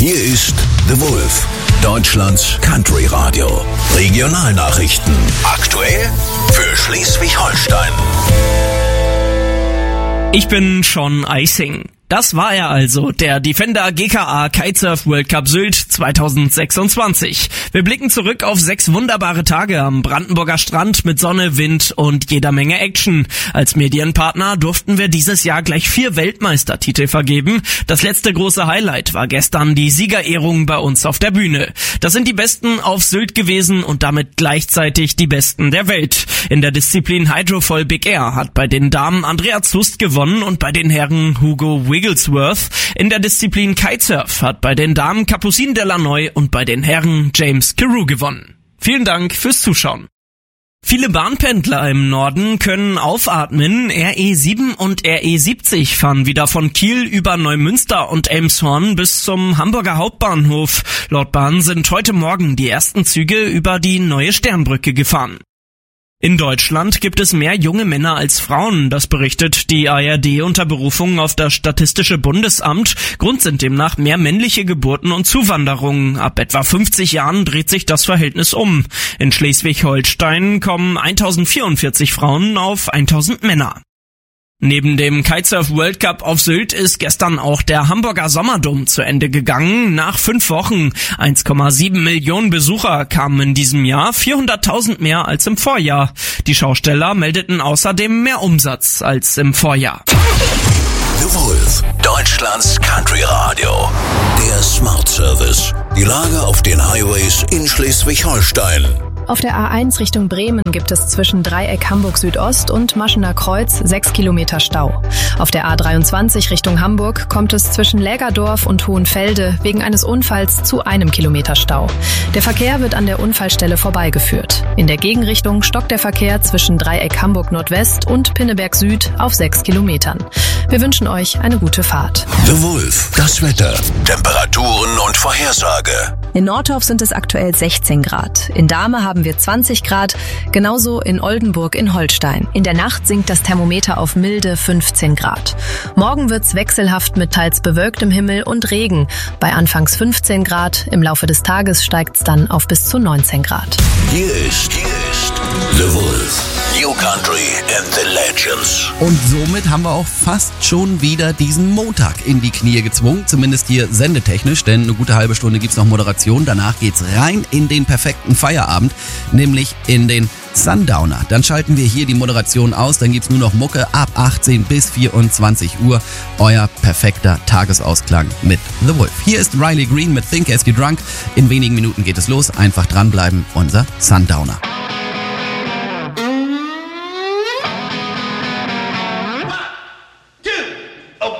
Hier ist The Wolf, Deutschlands Country Radio. Regionalnachrichten. Aktuell für Schleswig-Holstein. Ich bin Sean Eising. Das war er also, der Defender GKA Kitesurf World Cup Sylt 2026. Wir blicken zurück auf 6 wunderbare Tage am Brandenburger Strand mit Sonne, Wind und jeder Menge Action. Als Medienpartner durften wir dieses Jahr gleich 4 Weltmeistertitel vergeben. Das letzte große Highlight war gestern die Siegerehrung bei uns auf der Bühne. Das sind die Besten auf Sylt gewesen und damit gleichzeitig die Besten der Welt. In der Disziplin Hydrofoil Big Air hat bei den Damen Andrea Zust gewonnen und bei den Herren Hugo Wigglesworth. In der Disziplin Kitesurf hat bei den Damen Capucine Delanoy und bei den Herren James Carew gewonnen. Vielen Dank fürs Zuschauen. Viele Bahnpendler im Norden können aufatmen. RE7 und RE70 fahren wieder von Kiel über Neumünster und Elmshorn bis zum Hamburger Hauptbahnhof. Laut Bahn sind heute Morgen die ersten Züge über die neue Sternbrücke gefahren. In Deutschland gibt es mehr junge Männer als Frauen, das berichtet die ARD unter Berufung auf das Statistische Bundesamt. Grund sind demnach mehr männliche Geburten und Zuwanderungen. Ab etwa 50 Jahren dreht sich das Verhältnis um. In Schleswig-Holstein kommen 1044 Frauen auf 1000 Männer. Neben dem Kitesurf World Cup auf Sylt ist gestern auch der Hamburger Sommerdom zu Ende gegangen. Nach 5 Wochen 1,7 Millionen Besucher kamen in diesem Jahr, 400.000 mehr als im Vorjahr. Die Schausteller meldeten außerdem mehr Umsatz als im Vorjahr. The Wolf, Deutschlands Country Radio. Der Smart Service. Die Lage auf den Highways in Schleswig-Holstein. Auf der A1 Richtung Bremen gibt es zwischen Dreieck Hamburg Südost und Maschener Kreuz 6 Kilometer Stau. Auf der A23 Richtung Hamburg kommt es zwischen Lägerdorf und Hohenfelde wegen eines Unfalls zu 1 Kilometer Stau. Der Verkehr wird an der Unfallstelle vorbeigeführt. In der Gegenrichtung stockt der Verkehr zwischen Dreieck Hamburg Nordwest und Pinneberg Süd auf 6 Kilometern. Wir wünschen euch eine gute Fahrt. The Wolf, das Wetter, Temperaturen und Vorhersage. In Nordorf sind es aktuell 16 Grad. In Dahme haben wir 20 Grad, genauso in Oldenburg in Holstein. In der Nacht sinkt das Thermometer auf milde 15 Grad. Morgen wird's wechselhaft mit teils bewölktem Himmel und Regen. Bei anfangs 15 Grad, im Laufe des Tages steigt's dann auf bis zu 19 Grad. Hier ist The Wolf, New Country and the Legends. Und somit haben wir auch fast schon wieder diesen Montag in die Knie gezwungen, zumindest hier sendetechnisch, denn eine gute halbe Stunde gibt's noch Moderation. Danach geht's rein in den perfekten Feierabend, nämlich in den Sundowner. Dann schalten wir hier die Moderation aus, dann gibt's nur noch Mucke ab 18 bis 24 Uhr. Euer perfekter Tagesausklang mit The Wolf. Hier ist Riley Green mit Think As You Drunk. In wenigen Minuten geht es los. Einfach dranbleiben, unser Sundowner.